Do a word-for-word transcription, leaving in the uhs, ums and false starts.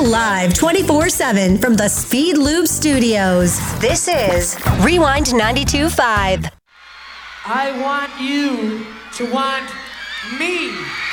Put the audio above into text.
live twenty-four seven from the Speed Loop Studios. This is Rewind ninety-two point five. I want you to want me.